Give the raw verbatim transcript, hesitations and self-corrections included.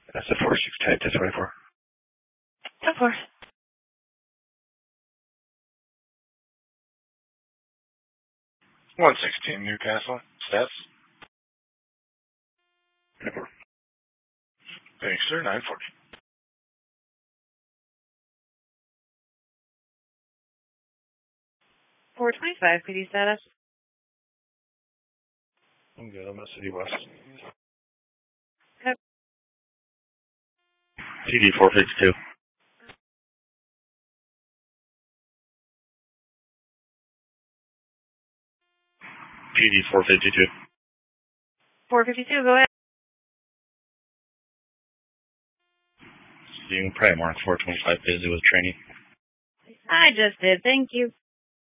That's a four six ten to twenty-four. Of course. one sixteen Newcastle. Stats? twenty-four. Thanks, sir. nine forty. four twenty-five, P D status. I'm good. I'm at City West. Okay. P D four fifty-two. P D four fifty-two. four fifty-two, go ahead. You can probably mark four twenty-five busy with training. I just did, thank you.